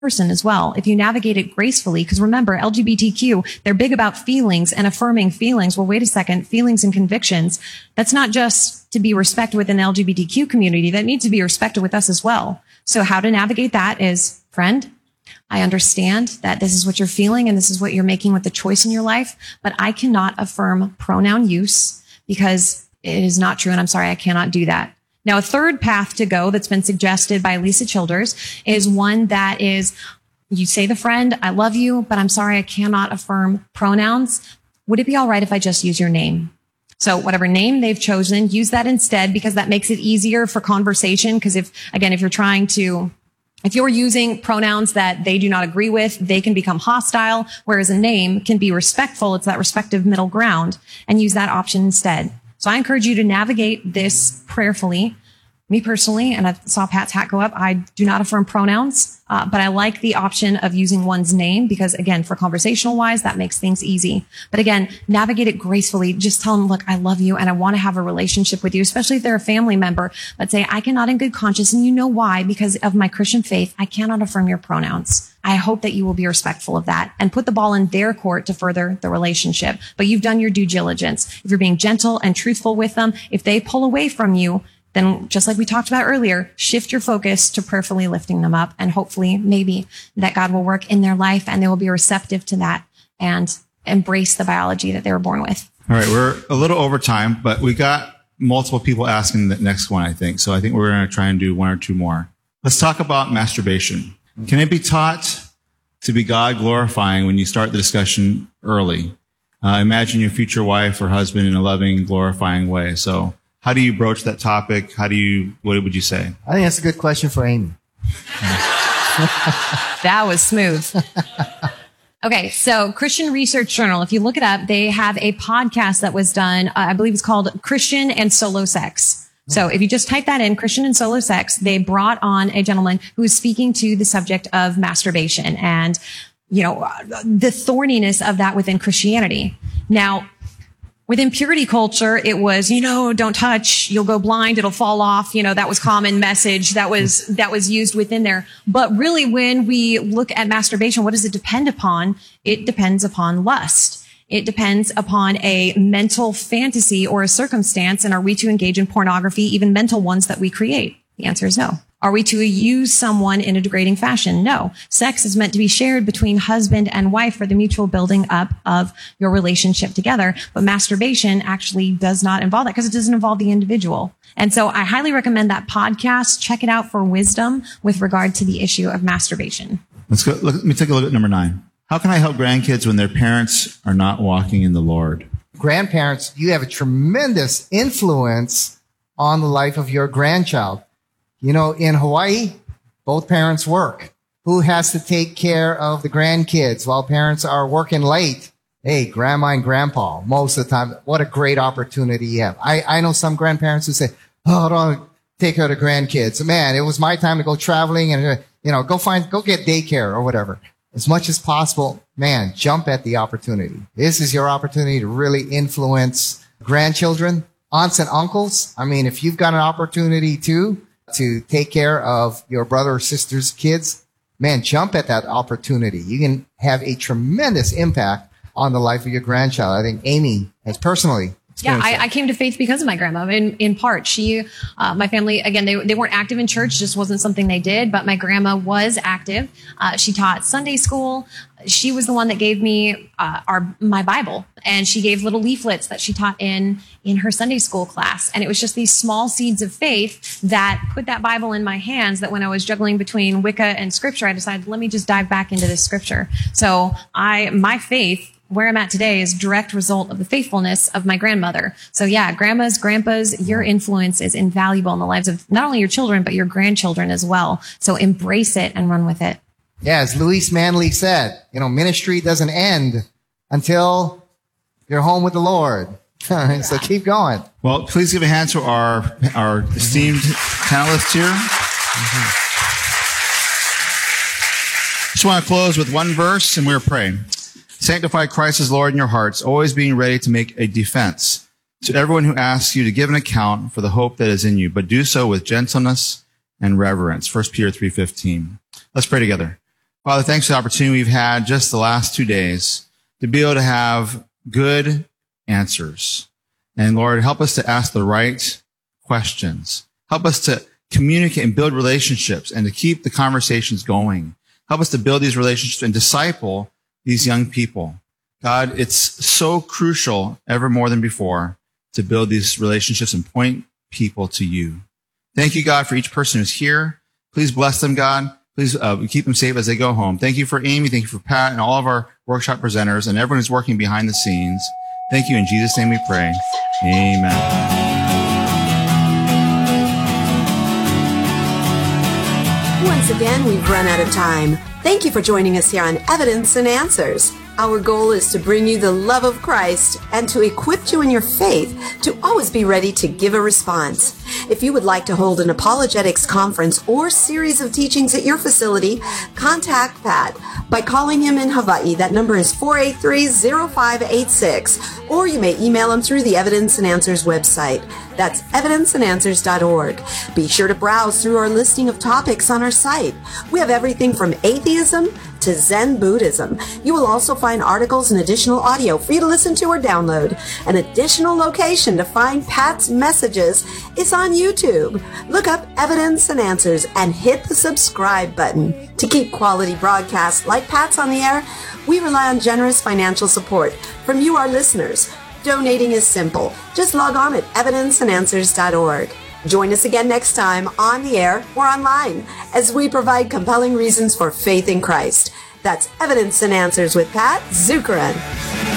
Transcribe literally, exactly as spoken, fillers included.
person as well. If you navigate it gracefully, because remember, L G B T Q, they're big about feelings and affirming feelings. Well, wait a second, feelings and convictions. That's not just to be respected within the L G B T Q community. That needs to be respected with us as well. So how to navigate that is, friend, I understand that this is what you're feeling and this is what you're making with the choice in your life, but I cannot affirm pronoun use because it is not true. And I'm sorry, I cannot do that. Now, a third path to go that's been suggested by Lisa Childers is one that is, you say to the friend, I love you, but I'm sorry, I cannot affirm pronouns. Would it be all right if I just use your name? So whatever name they've chosen, use that instead because that makes it easier for conversation. Because if, again, if you're trying to, if you're using pronouns that they do not agree with, they can become hostile, whereas a name can be respectful. It's that respective middle ground, and use that option instead. So I encourage you to navigate this prayerfully. Me personally, and I saw Pat's hat go up, I do not affirm pronouns, uh, but I like the option of using one's name because, again, for conversational wise, that makes things easy. But again, navigate it gracefully. Just tell them, look, I love you and I want to have a relationship with you, especially if they're a family member. But say, I cannot in good conscience, and you know why, because of my Christian faith, I cannot affirm your pronouns. I hope that you will be respectful of that and put the ball in their court to further the relationship. But you've done your due diligence. If you're being gentle and truthful with them, if they pull away from you, then just like we talked about earlier, shift your focus to prayerfully lifting them up. And hopefully, maybe that God will work in their life and they will be receptive to that and embrace the biology that they were born with. All right. We're a little over time, but we got multiple people asking the next one, I think. So I think we're going to try and do one or two more. Let's talk about masturbation. Can it be taught to be God glorifying when you start the discussion early? Uh, imagine your future wife or husband in a loving, glorifying way. So how do you broach that topic? How do you, what would you say? I think that's a good question for Amy. That was smooth. Okay, so Christian Research Journal, if you look it up, they have a podcast that was done, uh, I believe it's called Christian and Solo Sex. So if you just type that in, Christian and Solo Sex, they brought on a gentleman who was speaking to the subject of masturbation and, you know, the thorniness of that within Christianity. Now, within purity culture, it was, you know, don't touch, you'll go blind, it'll fall off. You know, that was common message that was, that was used within there. But really, when we look at masturbation, what does it depend upon? It depends upon lust. It depends upon a mental fantasy or a circumstance. And are we to engage in pornography, even mental ones that we create? The answer is no. Are we to use someone in a degrading fashion? No. Sex is meant to be shared between husband and wife for the mutual building up of your relationship together. But masturbation actually does not involve that because it doesn't involve the individual. And so I highly recommend that podcast. Check it out for wisdom with regard to the issue of masturbation. Let's go. Let me take a look at number nine. How can I help grandkids when their parents are not walking in the Lord? Grandparents, you have a tremendous influence on the life of your grandchild. You know, in Hawaii, both parents work. Who has to take care of the grandkids while parents are working late? Hey, grandma and grandpa, most of the time. What a great opportunity you have. I, I know some grandparents who say, oh, I don't take care of the grandkids. Man, it was my time to go traveling and, you know, go find, go get daycare or whatever. As much as possible, man, jump at the opportunity. This is your opportunity to really influence grandchildren, aunts and uncles. I mean, if you've got an opportunity too, to take care of your brother or sister's kids, man, jump at that opportunity. You can have a tremendous impact on the life of your grandchild. I think Amy has personally Yeah, I, I came to faith because of my grandma. In in part, she, uh, my family, again, they they weren't active in church, just wasn't something they did. But my grandma was active. Uh, she taught Sunday school. She was the one that gave me uh, our my Bible, and she gave little leaflets that she taught in in her Sunday school class. And it was just these small seeds of faith that put that Bible in my hands. That when I was juggling between Wicca and Scripture, I decided, let me just dive back into this Scripture. So I my faith, where I'm at today, is direct result of the faithfulness of my grandmother. So yeah, grandmas, grandpas, your influence is invaluable in the lives of not only your children, but your grandchildren as well. So embrace it and run with it. Yeah, as Louise Manley said, you know, ministry doesn't end until you're home with the Lord. So keep going. Well, please give a hand to our, our esteemed panelists here. Mm-hmm. Just want to close with one verse and we're praying. Sanctify Christ as Lord in your hearts, always being ready to make a defense to everyone who asks you to give an account for the hope that is in you, but do so with gentleness and reverence. First Peter three fifteen. Let's pray together. Father, thanks for the opportunity we've had just the last two days to be able to have good answers. And Lord, help us to ask the right questions. Help us to communicate and build relationships and to keep the conversations going. Help us to build these relationships and disciple these young people. God, it's so crucial ever more than before to build these relationships and point people to you. Thank you, God, for each person who's here. Please bless them, God. Please uh, keep them safe as they go home. Thank you for Amy. Thank you for Pat and all of our workshop presenters and everyone who's working behind the scenes. Thank you. In Jesus' name we pray. Amen. Once again, we've run out of time. Thank you for joining us here on Evidence and Answers. Our goal is to bring you the love of Christ and to equip you in your faith to always be ready to give a response. If you would like to hold an apologetics conference or series of teachings at your facility, contact Pat by calling him in Hawaii. That number is four eight three, zero five eight six, or you may email him through the Evidence and Answers website. That's evidence and answers dot org. Be sure to browse through our listing of topics on our site. We have everything from atheism to Zen Buddhism. You will also find articles and additional audio for you to listen to or download. An additional location to find Pat's messages is on YouTube. Look up Evidence and Answers and hit the subscribe button. To keep quality broadcasts like Pat's on the air, we rely on generous financial support from you, our listeners. Donating is simple. Just log on at evidence and answers dot org. Join us again next time on the air or online as we provide compelling reasons for faith in Christ. That's Evidence and Answers with Pat Zukeran.